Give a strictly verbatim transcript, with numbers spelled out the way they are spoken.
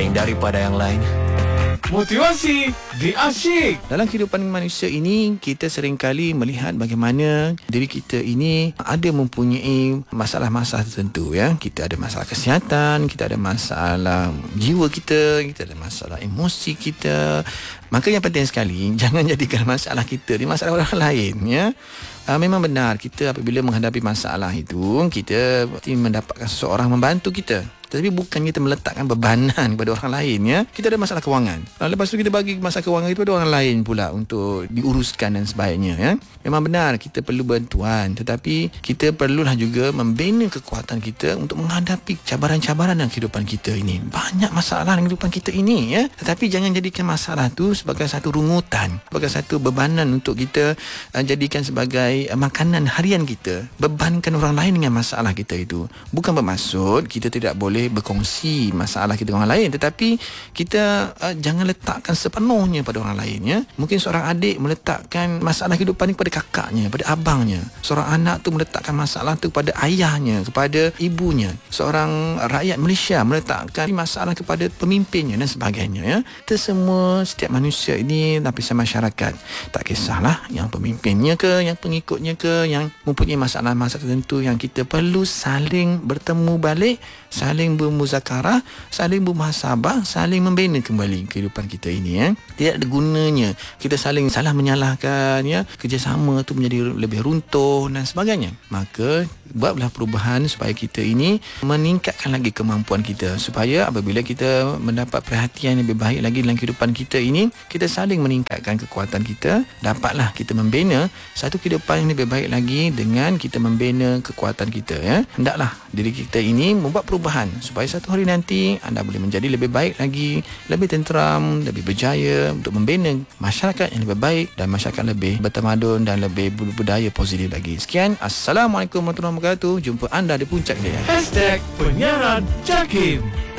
lain daripada yang lain. Motivasi di Asyik. Dalam kehidupan manusia ini, kita seringkali melihat bagaimana diri kita ini ada mempunyai masalah-masalah tertentu, ya. Kita ada masalah kesihatan, kita ada masalah jiwa kita, kita ada masalah emosi kita. Maka yang penting sekali, jangan jadikan masalah kita ni masalah orang lain, ya. Uh, memang benar, kita apabila menghadapi masalah itu, kita pasti mendapatkan seseorang membantu kita. Tapi bukan kita meletakkan bebanan kepada orang lain, ya. Kita ada masalah kewangan, lepas tu kita bagi masalah kewangan itu kepada orang lain pula untuk diuruskan dan sebagainya, ya. Memang benar kita perlu bantuan, tetapi kita perlulah juga membina kekuatan kita untuk menghadapi cabaran-cabaran dalam kehidupan kita ini. Banyak masalah dalam kehidupan kita ini, ya. Tetapi jangan jadikan masalah tu sebagai satu rungutan, sebagai satu bebanan untuk kita uh, jadikan sebagai uh, makanan harian kita. Bebankan orang lain dengan masalah kita itu. Bukan bermaksud kita tidak boleh berkongsi masalah kita dengan orang lain, tetapi kita uh, jangan letakkan sepenuhnya pada orang lain, ya. Mungkin seorang adik meletakkan masalah kehidupan ini kepada kakaknya, pada abangnya. Seorang anak tu meletakkan masalah tu kepada ayahnya, kepada ibunya. Seorang rakyat Malaysia meletakkan masalah kepada pemimpinnya dan sebagainya, ya. Kita semua, setiap manusia ini lapisan masyarakat. Tak kisahlah yang pemimpinnya ke, yang pengikutnya ke, yang mempunyai masalah-masalah tertentu yang kita perlu saling bertemu balik, saling bermuzakarah, saling bermuhasabah, saling membina kembali kehidupan kita ini, ya. Tidak ada gunanya kita saling salah menyalahkan, ya. Kerjasama tu menjadi lebih runtuh dan sebagainya. Maka buatlah perubahan supaya kita ini meningkatkan lagi kemampuan kita, supaya apabila kita mendapat perhatian yang lebih baik lagi dalam kehidupan kita ini, kita saling meningkatkan kekuatan kita. Dapatlah kita membina satu kehidupan yang lebih baik lagi dengan kita membina kekuatan kita, ya. Hendaklah diri kita ini membuat perubahan supaya satu hari nanti anda boleh menjadi lebih baik lagi, lebih tenteram, lebih berjaya untuk membina masyarakat yang lebih baik dan masyarakat lebih bertamadun dan lebih berbudaya positif lagi. Sekian, Assalamualaikum warahmatullahi wabarakatuh. Jumpa anda di puncak dia. Hashtag Penyiaran Jakim.